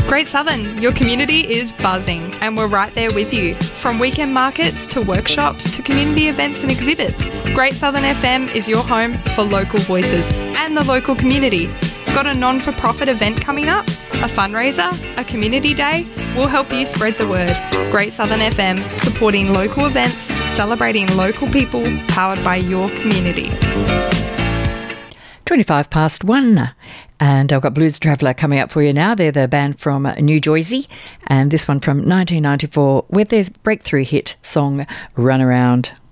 Great Southern, your community is buzzing and we're right there with you. From weekend markets to workshops to community events and exhibits, Great Southern FM is your home for local voices and the local community. Got a non-for-profit event coming up? A fundraiser? A community day? We'll help you spread the word. Great Southern FM, supporting local events, celebrating local people, powered by your community. 25 past 1, and I've got Blues Traveller coming up for you now. They're the band from New Jersey, and this one from 1994 with their breakthrough hit song Run Around.